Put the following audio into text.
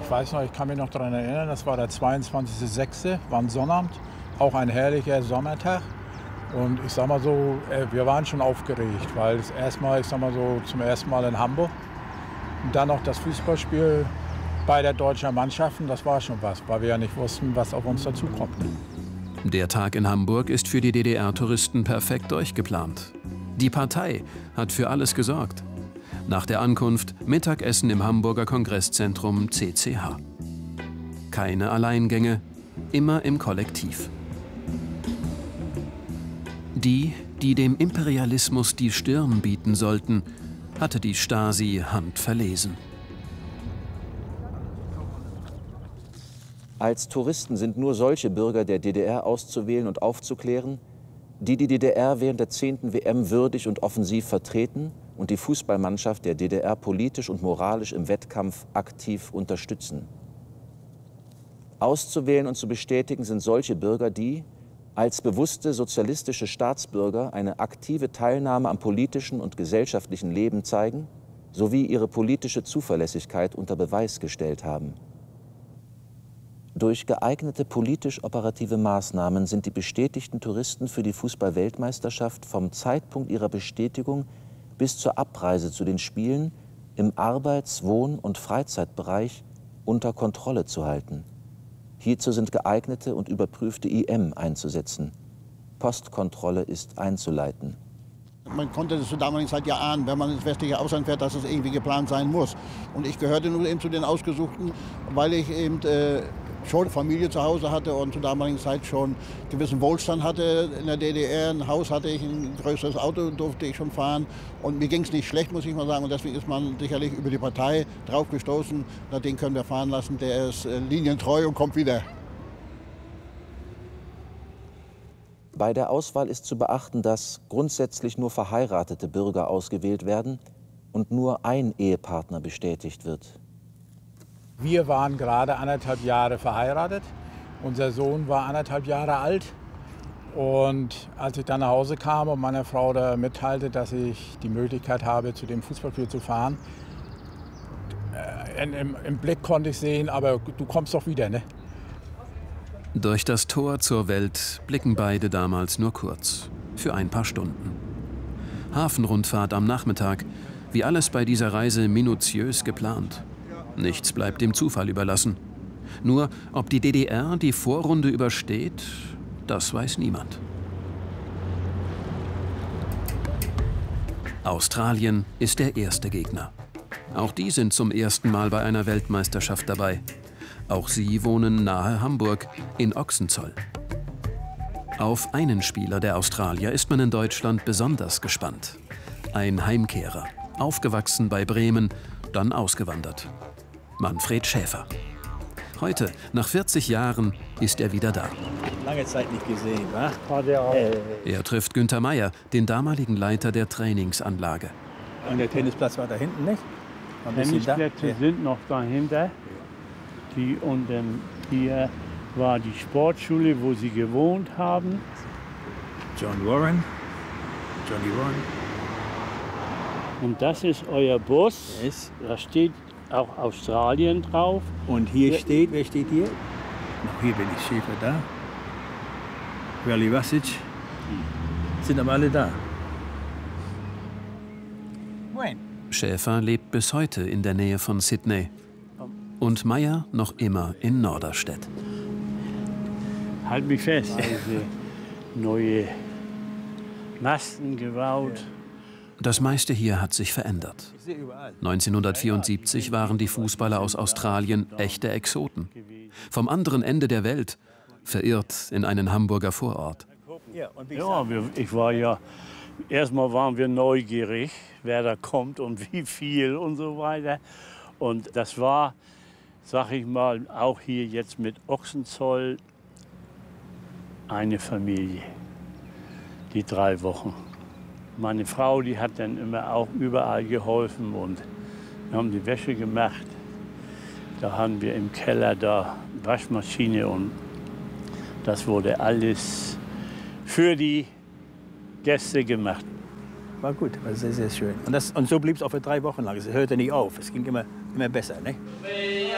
ich weiß noch, ich kann mich noch daran erinnern, das war der 22.06., war ein Sonnabend, auch ein herrlicher Sommertag. Und ich sag mal so, wir waren schon aufgeregt, weil es erstmal, ich sag mal so, zum ersten Mal in Hamburg. Und dann noch das Fußballspiel bei der deutschen Mannschaften, das war schon was, weil wir ja nicht wussten, was auf uns dazukommt. Der Tag in Hamburg ist für die DDR-Touristen perfekt durchgeplant. Die Partei hat für alles gesorgt. Nach der Ankunft Mittagessen im Hamburger Kongresszentrum CCH. Keine Alleingänge, immer im Kollektiv. Die, die dem Imperialismus die Stirn bieten sollten, hatte die Stasi handverlesen. Als Touristen sind nur solche Bürger der DDR auszuwählen und aufzuklären, die die DDR während der 10. WM würdig und offensiv vertreten und die Fußballmannschaft der DDR politisch und moralisch im Wettkampf aktiv unterstützen. Auszuwählen und zu bestätigen sind solche Bürger, die als bewusste sozialistische Staatsbürger eine aktive Teilnahme am politischen und gesellschaftlichen Leben zeigen, sowie ihre politische Zuverlässigkeit unter Beweis gestellt haben. Durch geeignete politisch-operative Maßnahmen sind die bestätigten Touristen für die Fußball-Weltmeisterschaft vom Zeitpunkt ihrer Bestätigung bis zur Abreise zu den Spielen im Arbeits-, Wohn- und Freizeitbereich unter Kontrolle zu halten. Hierzu sind geeignete und überprüfte IM einzusetzen. Postkontrolle ist einzuleiten. Man konnte das zur damaligen Zeit ja ahnen, wenn man ins westliche Ausland fährt, dass es irgendwie geplant sein muss. Und ich gehörte nun eben zu den Ausgesuchten, weil ich eben schon Familie zu Hause hatte und zur damaligen Zeit schon gewissen Wohlstand hatte in der DDR. Ein Haus hatte ich, ein größeres Auto durfte ich schon fahren. Und mir ging es nicht schlecht, muss ich mal sagen. Und deswegen ist man sicherlich über die Partei drauf gestoßen. Na, den können wir fahren lassen, der ist linientreu und kommt wieder. Bei der Auswahl ist zu beachten, dass grundsätzlich nur verheiratete Bürger ausgewählt werden und nur ein Ehepartner bestätigt wird. Wir waren gerade 1,5 Jahre verheiratet. Unser Sohn war 1,5 Jahre alt. Und als ich dann nach Hause kam und meiner Frau da mitteilte, dass ich die Möglichkeit habe, zu dem Fußballspiel zu fahren, im Blick konnte ich sehen, aber du kommst doch wieder, ne? Durch das Tor zur Welt blicken beide damals nur kurz, für ein paar Stunden. Hafenrundfahrt am Nachmittag, wie alles bei dieser Reise minutiös geplant. Nichts bleibt dem Zufall überlassen. Nur, ob die DDR die Vorrunde übersteht, das weiß niemand. Australien ist der erste Gegner. Auch die sind zum ersten Mal bei einer Weltmeisterschaft dabei. Auch sie wohnen nahe Hamburg, in Ochsenzoll. Auf einen Spieler der Australier ist man in Deutschland besonders gespannt. Ein Heimkehrer, aufgewachsen bei Bremen, dann ausgewandert. Manfred Schäfer. Heute, nach 40 Jahren, ist er wieder da. Lange Zeit nicht gesehen, wa? Er trifft Günther Meier, den damaligen Leiter der Trainingsanlage. Und der Tennisplatz war da hinten, nicht? Tennisplätze sind noch dahinter. Und hier war die Sportschule, wo sie gewohnt haben. Johnny Warren. Und das ist euer Bus. Yes. Da steht auch Australien drauf. Und hier steht, wer steht hier? Noch hier bin ich, Schäfer da. Rally Vasic. Sind aber alle da. Schäfer lebt bis heute in der Nähe von Sydney. Und Meier noch immer in Norderstedt. Halt mich fest. Also neue Masten gebaut. Das meiste hier hat sich verändert. 1974 waren die Fußballer aus Australien echte Exoten. Vom anderen Ende der Welt, verirrt in einen Hamburger Vorort. Ja, erstmal waren wir neugierig, wer da kommt und wie viel und so weiter. Und das war, sag ich mal, auch hier jetzt mit Ochsenzoll eine Familie, die 3 Wochen. Meine Frau, die hat dann immer auch überall geholfen und wir haben die Wäsche gemacht. Da haben wir im Keller da Waschmaschine und das wurde alles für die Gäste gemacht. War gut, war sehr, sehr schön. Und so blieb es auch für 3 Wochen lang. Es hörte nicht auf, es ging immer besser. Ne?